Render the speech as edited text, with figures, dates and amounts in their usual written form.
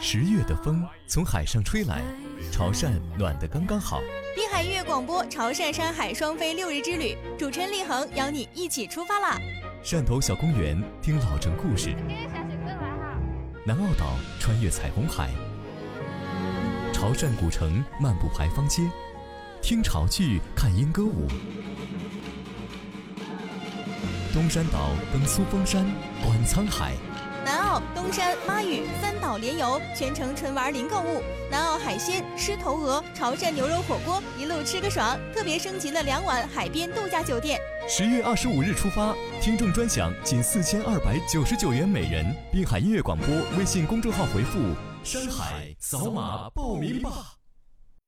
10月的风从海上吹来，潮汕暖得刚刚好。 滨海音乐广播潮汕山海双飞6日之旅，主持人立恒邀你一起出发啦！ 汕头小公园听老城故事，南澳岛穿越彩虹海，潮汕古城漫步牌坊街，听潮剧看莺歌舞。东山岛登苏峰山，观沧海。 南澳、东山、妈屿3岛联游，全程纯玩零购物。南澳海鲜、狮头鹅、潮汕牛肉火锅，一路吃个爽。特别升级了2晚海边度假酒店。 10月25日出发，听众专享仅4299元每人。滨海音乐广播微信公众号回复“山海”，扫码报名吧。